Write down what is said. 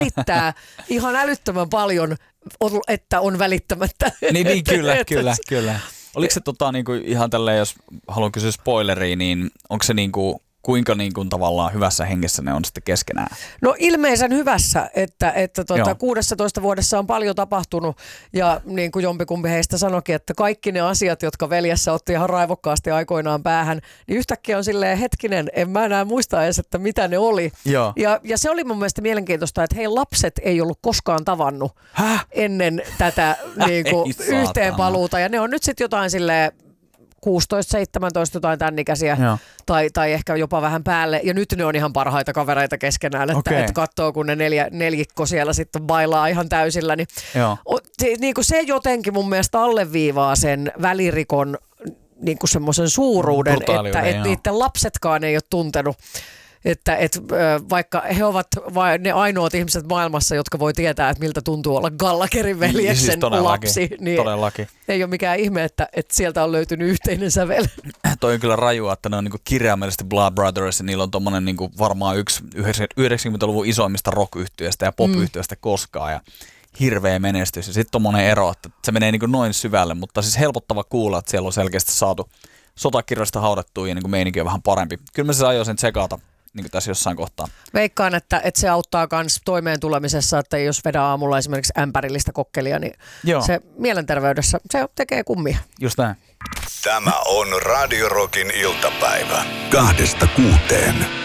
välittää ihan älyttömän paljon, että on välittämättä. Niin kyllä. Oliko se niinku ihan tälleen, jos haluan kysyä spoileria, niin onko se niinku kuinka niinku tavallaan hyvässä hengessä ne on sitten keskenään? No ilmeisen hyvässä, että 16 vuodessa on paljon tapahtunut ja niin kuin jompikumpi heistä sanoikin, että kaikki ne asiat, jotka veljessä otti ihan raivokkaasti aikoinaan päähän, niin yhtäkkiä on silleen hetkinen, en mä enää muista edes, että mitä ne oli. Ja se oli mun mielestä mielenkiintoista, että hei, lapset ei ollut koskaan tavannut ennen tätä niinku yhteenpaluuta ja ne on nyt sitten jotain silleen 16, 17, jotain tämän ikäisiä tai ehkä jopa vähän päälle. Ja nyt ne on ihan parhaita kavereita keskenään, että katsoo, kun ne neljikko siellä sitten bailaa ihan täysillä. Niin se jotenkin mun mielestä alleviivaa sen välirikon niin kuin semmoisen suuruuden, että niiden lapsetkaan ei ole tuntenut. Että vaikka he ovat ne ainoat ihmiset maailmassa, jotka voi tietää, että miltä tuntuu olla Gallagerin veljeksen lapsi, niin todellakin. Ei ole mikään ihme, että sieltä on löytynyt yhteinen sävel. Toi on kyllä rajua, että ne on niinku kirjaimellisesti Blood Brothers ja niillä on tommonen niinku varmaan yksi 90-luvun isoimmista rock-yhtiöistä ja pop-yhtiöistä koskaan ja hirveä menestys. Ja sitten tommonen ero, että se menee niinku noin syvälle, mutta siis helpottava kuulla, että siellä on selkeästi saatu sotakirjoista haudattua ja niinku meininki on vähän parempi. Kyllä mä se ajoin sen tsekata. Niin kuin tässä jossain kohtaa. Veikkaan, että se auttaa myös toimeen tulemisessa, että jos vedää aamulla esimerkiksi ämpärillistä kokkelia, niin se mielenterveydessä se tekee kummia. Just näin. Tämä on Radio Rockin iltapäivä 2–6.